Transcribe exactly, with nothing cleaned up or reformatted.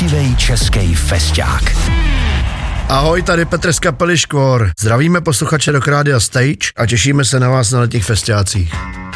pravdivý český fešťák. Ahoj, tady Petr z kapely Škvor. Zdravíme posluchače Rock Rádia Stage a těšíme se na vás na letních festiácích.